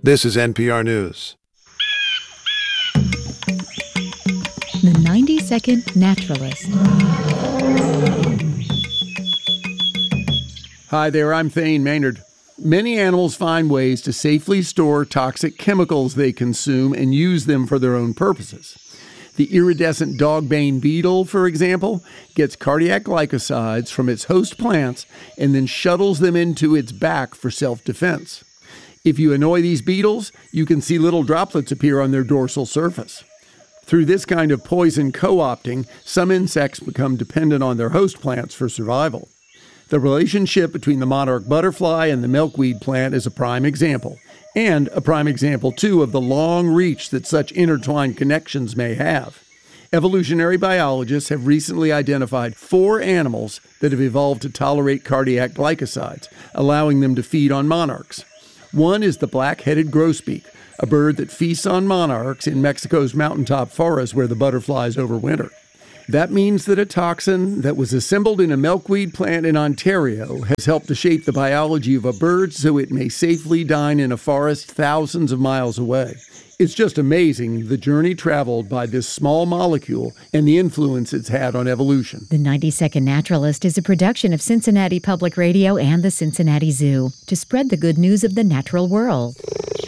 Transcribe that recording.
This is NPR News. The 90-Second Naturalist. Hi there, I'm Thane Maynard. Many animals find ways to safely store toxic chemicals they consume and use them for their own purposes. The iridescent dogbane beetle, for example, gets cardiac glycosides from its host plants and then shuttles them into its back for self-defense. If you annoy these beetles, you can see little droplets appear on their dorsal surface. Through this kind of poison co-opting, some insects become dependent on their host plants for survival. The relationship between the monarch butterfly and the milkweed plant is a prime example, and a prime example, too, of the long reach that such intertwined connections may have. Evolutionary biologists have recently identified 4 animals that have evolved to tolerate cardiac glycosides, allowing them to feed on monarchs. One is the black-headed grosbeak, a bird that feasts on monarchs in Mexico's mountaintop forests where the butterflies overwinter. That means that a toxin that was assembled in a milkweed plant in Ontario has helped to shape the biology of a bird so it may safely dine in a forest thousands of miles away. It's just amazing the journey traveled by this small molecule and the influence it's had on evolution. The 90-Second Naturalist is a production of Cincinnati Public Radio and the Cincinnati Zoo to spread the good news of the natural world.